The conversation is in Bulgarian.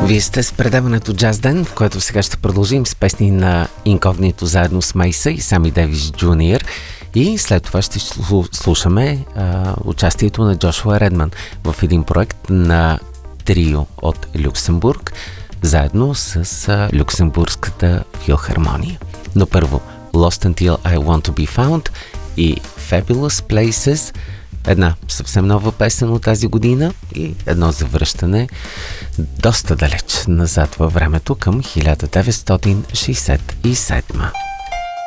Вие сте с предаването Джаз Ден, в което сега ще продължим с песни на Инкогнито заедно с Мейса и Сами Дейвис Джуниор. И след това ще слушаме участието на Джошуа Редман в един проект на трио от Люксембург, заедно с Люксембургската филхармония. Но първо Lost Until I Want To Be Found и Fabulous Places, една съвсем нова песен от тази година и едно завръщане доста далеч назад във времето към 1967.